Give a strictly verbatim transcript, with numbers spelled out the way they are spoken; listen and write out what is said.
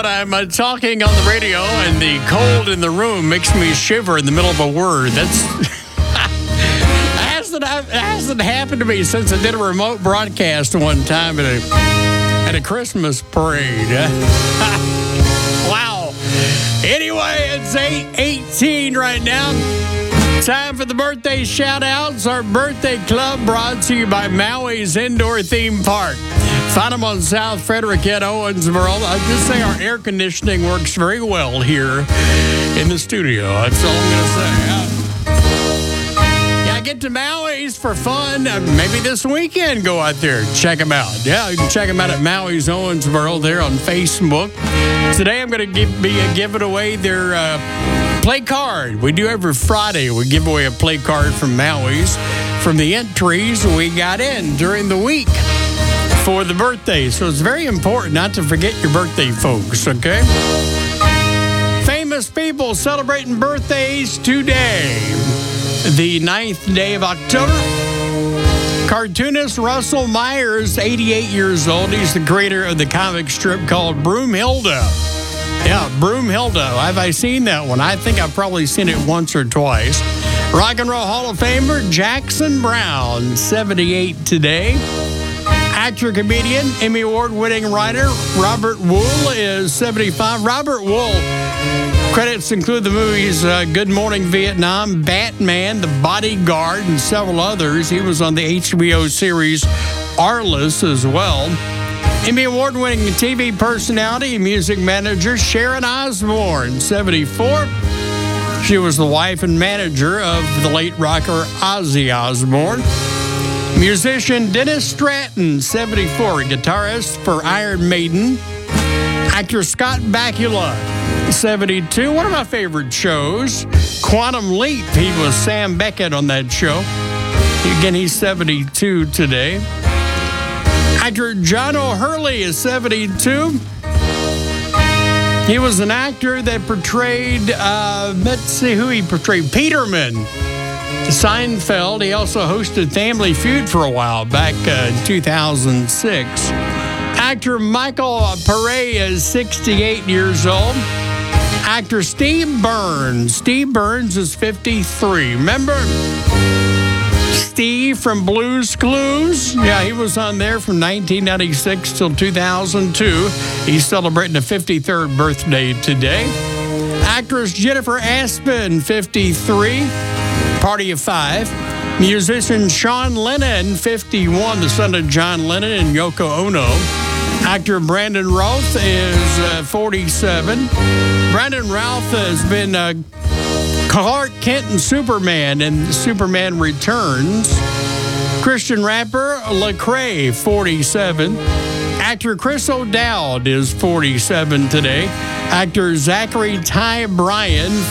when I'm uh, talking on the radio and the cold in the room makes me shiver in the middle of a word. That's hasn't, hasn't happened to me since I did a remote broadcast one time at a, at a Christmas parade. Wow. Anyway, it's eight eighteen right now. Time for the birthday shout-outs. Our birthday club brought to you by Maui's Indoor Theme Park. Find them on South Frederick at Owensboro. I'll just say our air conditioning works very well here in the studio. That's all I'm going to say. Yeah, get to Maui's for fun. Uh, maybe this weekend, go out there. Check them out. Yeah, you can check them out at Maui's Owensboro there on Facebook. Today I'm going to give, be uh, giving away their uh, play card. We do every Friday. We give away a play card from Maui's from the entries we got in during the week for the birthday. So it's very important not to forget your birthday, folks, okay? Famous people celebrating birthdays today. The ninth day of October. Cartoonist Russell Myers, eighty-eight years old. He's the creator of the comic strip called Broomhilda. Yeah, Broomhilda. Have I seen that one? I think I've probably seen it once or twice. Rock and Roll Hall of Famer Jackson Browne, seventy-eight today. Actor, comedian, Emmy Award-winning writer Robert Wuhl is seventy-five. Robert Wuhl credits include the movies uh, Good Morning Vietnam, Batman, The Bodyguard, and several others. He was on the H B O series Arliss as well. Emmy Award-winning T V personality and music manager Sharon Osbourne, seventy-four. She was the wife and manager of the late rocker Ozzy Osbourne. Musician Dennis Stratton, seventy-four, guitarist for Iron Maiden. Actor Scott Bakula, seventy-two. One of my favorite shows, Quantum Leap. He was Sam Beckett on that show. Again, he's seventy-two today. Actor John O'Hurley is seventy-two. He was an actor that portrayed, uh, let's see who he portrayed, Peterman. Seinfeld. He also hosted Family Feud for a while back uh, in two thousand six. Actor Michael Paré is sixty-eight years old. Actor Steve Burns. Steve Burns is fifty-three. Remember Steve from Blue's Clues? Yeah, he was on there from nineteen ninety-six till two thousand two. He's celebrating a fifty-third birthday today. Actress Jennifer Aspen, fifty-three. Party of five. Musician Sean Lennon, fifty-one, the son of John Lennon and Yoko Ono. Actor Brandon Routh is uh, forty-seven. Brandon Routh has been uh, Clark Kent and Superman in Superman Returns. Christian rapper Lecrae, forty-seven. Actor Chris O'Dowd is forty-seven today. Actor Zachary Ty Bryan,